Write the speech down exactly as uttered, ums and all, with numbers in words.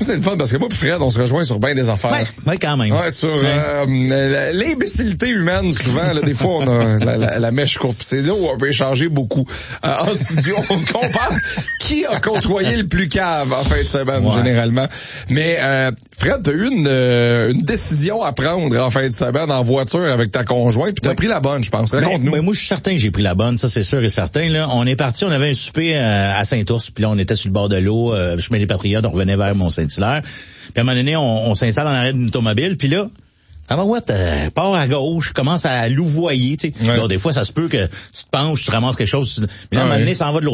C'est le fun parce que moi et Fred, on se rejoint sur bien des affaires. Ouais, ouais quand même. Ouais, sur euh, l'imbécilité humaine, souvent, là, des fois, on a la, la, la mèche courte. C'est là où on peut échanger beaucoup. Euh, en studio, on se compare qui a côtoyé le plus cave en fin de semaine, ouais. généralement. Mais euh, Fred, t'as eu une, euh, une décision à prendre en fin de semaine en voiture avec ta conjointe, puis t'as ouais. pris la bonne, je pense. Raconte-nous. Ben, ben, moi, je suis certain que j'ai pris la bonne, ça c'est sûr et certain. Là, on est parti, on avait un souper euh, à Saint-Ours, puis là, on était sur le bord de l'eau, euh, chemin des Patriotes, on revenait vers Mont-Saint-Hilaire. Puis à un moment donné, on, on s'installe en arrière d'une automobile, puis là, avant what, euh, part à gauche, commence à louvoyer, tu sais. Ouais. Des fois, ça se peut que tu te penches, tu ramasses quelque chose, mais là, à un moment donné, ça en va de l'autre